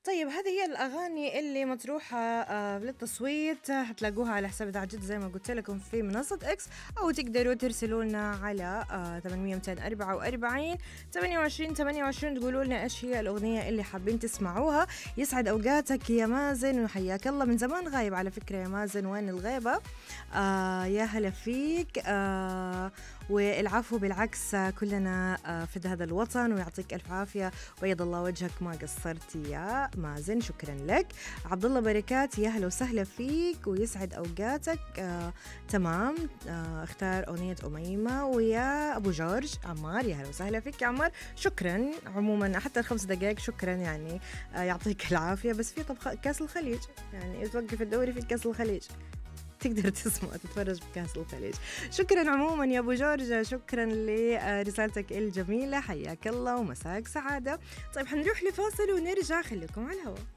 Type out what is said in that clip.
طيب هذه هي الأغاني اللي مطروحة للتصويت، هتلاقوها على حساب إذاعة جدة زي ما قلت لكم في منصة إكس، أو تقدروا ترسلوا لنا على 800 244 28 تقولوا لنا إيش هي الأغنية اللي حابين تسمعوها. يسعد أوقاتك يا مازن وحياك الله، من زمان غايب على فكرة يا مازن، وين الغيبة؟ يا هلا فيك. والعفو بالعكس، كلنا فد هذا الوطن، ويعطيك ألف عافية، بيض الله وجهك، ما قصرت يا مازن، شكرا لك. عبد الله بركات، يا هلا وسهلا فيك ويسعد أوقاتك. تمام. اختار أغنية أميمة. ويا أبو جورج عمار، يا هلا وسهلا فيك يا عمار، شكرا. عموما حتى ال5 دقائق شكرا يعني، يعطيك العافية. بس في طب كاس الخليج يعني، توقف الدوري في كاس الخليج، تقدر تسمع تتفرج بكاس الخليج. شكرا عموما يا ابو جورج، شكرا لرسالتك الجميله، حياك الله ومساك سعاده. طيب حنروح لفاصل ونرجع، خليكم على الهواء.